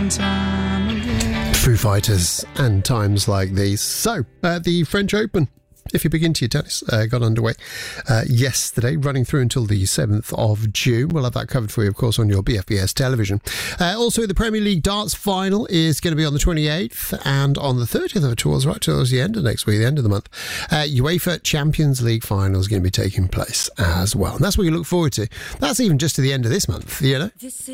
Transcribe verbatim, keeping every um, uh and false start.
time again. Foo Fighters and times like these. So, uh, the French Open, if you're big into your tennis, uh, got underway uh, yesterday, running through until the seventh of June. We'll have that covered for you, of course, on your B F B S television. Uh, also, the Premier League darts final is going to be on the twenty-eighth, and on the thirtieth of towards right towards the end of next week, the end of the month, uh, UEFA Champions League final is going to be taking place as well. And that's what you look forward to. That's even just to the end of this month, you know.